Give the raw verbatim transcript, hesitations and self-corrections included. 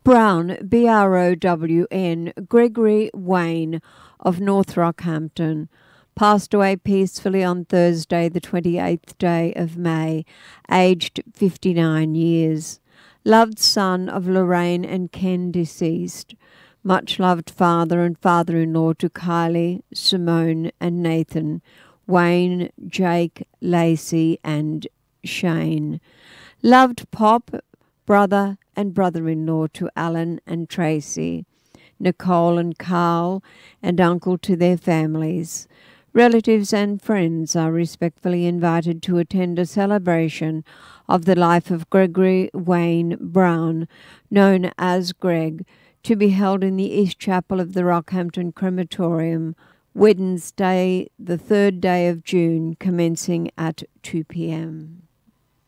Brown, B R O W N, Gregory Wayne of North Rockhampton, passed away peacefully on Thursday, the twenty-eighth day of May, aged fifty-nine years. Loved son of Lorraine and Ken, deceased. Much loved father and father-in-law to Kylie, Simone and Nathan, Wayne, Jake, Lacey and Shane. Loved pop, brother and brother-in-law to Alan and Tracy, Nicole and Carl, and uncle to their families. Relatives and friends are respectfully invited to attend a celebration of the life of Gregory Wayne Brown, known as Greg, to be held in the East Chapel of the Rockhampton Crematorium, Wednesday, the third day of June, commencing at two p m